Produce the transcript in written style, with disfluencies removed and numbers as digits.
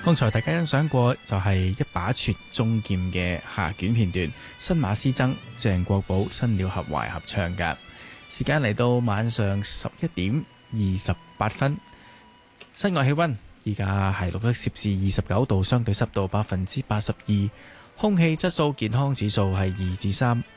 剛才大家欣賞過就係一把傳中劍嘅下卷片段，新馬師曾、鄭國寶、新鳥合懷合唱嘅。時間嚟到晚上11:28，室外氣溫而家係錄得攝氏29度，相對濕度82%，空氣質素健康指數係2至3，